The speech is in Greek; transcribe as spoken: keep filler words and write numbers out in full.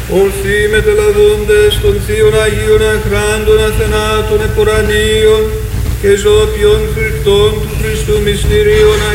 ορθοί μετελαδούντες των Θείων Αγίων αχράντων αθενάτων επορανίων και ζωοποιών φρικτών του Χριστού μυστηρίων